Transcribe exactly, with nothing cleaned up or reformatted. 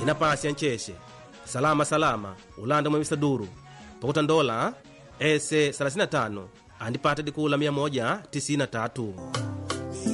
inapasi ya ncheshe salama salama ulanda mwemisa duru pakuta ndola ese thelathini na tano andipata dikula mia moja tisini na tatu.